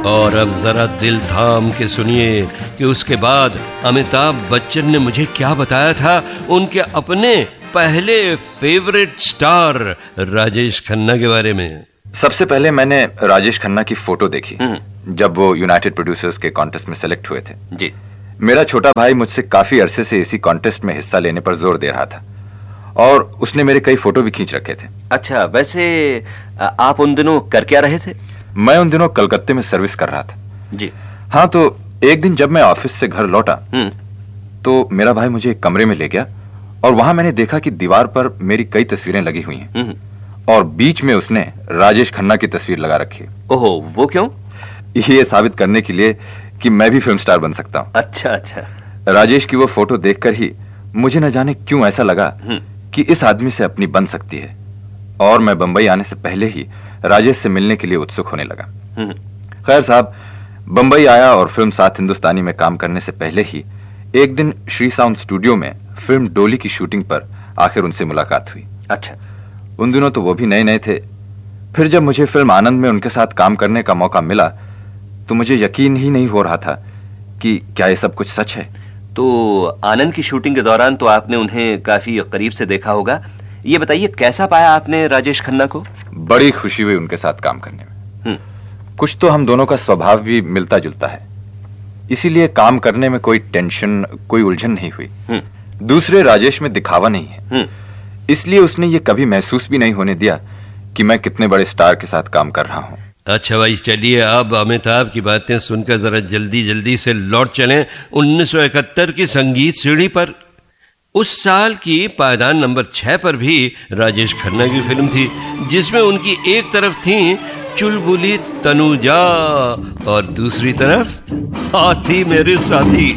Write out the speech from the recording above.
और अब जरा दिल थाम के सुनिए कि उसके बाद अमिताभ बच्चन ने मुझे क्या बताया था उनके अपने पहले फेवरेट स्टार राजेश खन्ना के बारे में। सबसे पहले मैंने राजेश खन्ना की फोटो देखी जब वो यूनाइटेड प्रोड्यूसर्स के कॉन्टेस्ट में सेलेक्ट हुए थे। जी। मेरा छोटा भाई मुझसे काफी अरसे से इसी कॉन्टेस्ट में हिस्सा लेने पर जोर दे रहा था और उसने मेरे कई फोटो भी खींच रखे थे। अच्छा, वैसे आप उन दिनों कर क्या रहे थे? मैं उन दिनों कलकत्ते में सर्विस कर रहा था। जी। हाँ, तो एक दिन जब मैं ऑफिस से घर लौटा तो मेरा भाई मुझे एक कमरे में ले गया और वहां मैंने देखा कि दीवार पर मेरी कई तस्वीरें लगी हुई हैं और बीच में उसने राजेश खन्ना की तस्वीर लगा रखी है। ओहो, वो क्यों? ये साबित करने के लिए कि मैं भी फिल्म स्टार बन सकता हूँ। अच्छा अच्छा। राजेश की वो फोटो देखकर ही मुझे न जाने क्यों ऐसा लगा कि इस आदमी से अपनी बन सकती है और मैं बंबई आने से पहले ही राजेश से मिलने के लिए उत्सुक होने लगा। खैर साहब, बंबई आया और फिल्म सात हिंदुस्तानी में काम करने से पहले ही एक दिन श्री साउंड स्टूडियो में फिल्म डोली की शूटिंग पर आखिर उनसे मुलाकात हुई। अच्छा। उन दिनों तो वो भी नए नए थे। फिर जब मुझे फिल्म आनंद में उनके साथ काम करने का मौका मिला तो मुझे यकीन ही नहीं हो रहा था कि क्या ये सब कुछ सच है। तो आनंद की शूटिंग के दौरान तो आपने उन्हें काफी करीब से देखा होगा। ये बताइए, कैसा पाया आपने राजेश खन्ना को? बड़ी खुशी हुई उनके साथ काम करने में। कुछ तो हम दोनों का स्वभाव भी मिलता जुलता है, इसीलिए काम करने में कोई टेंशन, कोई उलझन नहीं हुई। दूसरे राजेश में दिखावा नहीं है, इसलिए उसने ये कभी महसूस भी नहीं होने दिया कि मैं कितने बड़े स्टार के साथ काम कर रहा हूं। अच्छा भाई, चलिए अब अमिताभ की बातें सुनकर जरा जल्दी जल्दी से लौट चलें 1971 की संगीत सीढ़ी पर। उस साल की पायदान नंबर 6 पर भी राजेश खन्ना की फिल्म थी जिसमें उनकी एक तरफ थी चुलबुली तनुजा और दूसरी तरफ हाथी मेरे साथी।